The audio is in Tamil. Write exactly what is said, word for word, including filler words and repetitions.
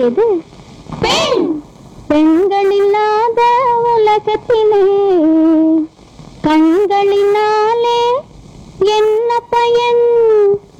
எது? பெண். பெண்கள் இல்லாத உலகத்திலே கண்களினாலே என்ன பயன்?